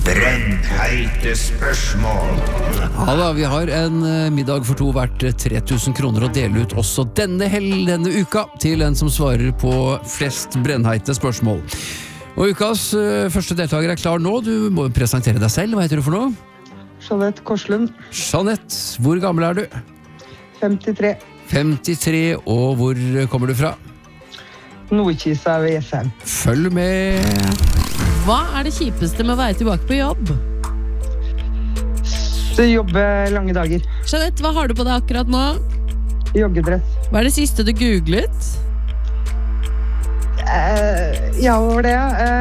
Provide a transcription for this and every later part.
Brennheite spørsmål. Ja da, vi har en middag for to verdt 3000 kroner å dele ut også denne uka til den som svarer på flest brennheite spørsmål. Og ukas første deltaker klar nå. Du må presentere deg selv. Hva heter du for noe? Jeanette Korslund. Jeanette, hvor gammel du? 53. 53, og hvor kommer du fra? Nordkisa ved Jessheim. Følg med. Hva det kjipeste med å være tilbake på jobb? Så jobber lange dager. Jeanette, hva har du på deg akkurat nå? Joggedress. Hva det siste du googlet? Ja, hva var det?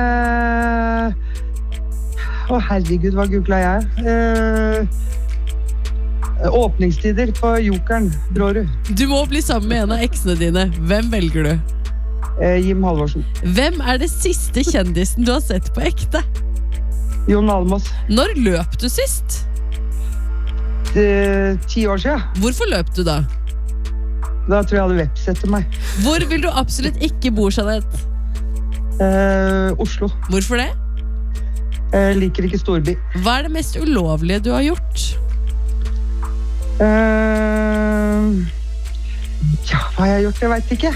Å herregud, hva googlet jeg? Åpningstider på Jokeren, Brårud. Du må bli sammen med en av eksene dine. Hvem velger du? Jim Halvorsen. Hvem det siste kjendisen du har sett på ekte? Jon Almaas. Når løp du sist? 10 år siden. Hvorfor løp du da? Da tror jeg hadde veps etter meg. Hvor vil du absolutt ikke bo, Jeanette? Oslo. Hvorfor det? Liker ikke storby. Hva det mest ulovlige du har gjort? Ja, hva jeg har gjort, jeg vet ikke.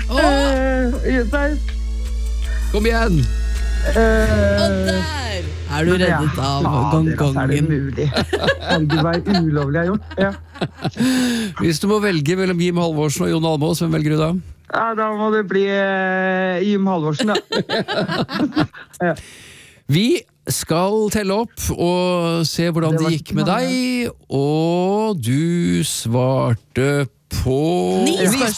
Kom igjen! Og der du reddet av gongongen. Det mulig. Herregud, hva ulovlig jeg har gjort? Ja. Hvis du må velge mellom Jim Halvorsen og Jon Almaas, hvem velger du da? Ja, da må det bli Jim Halvorsen, da. Ja. Vi skal telle opp og se hvordan det gikk med deg, og du svarte på 9 spørsmål.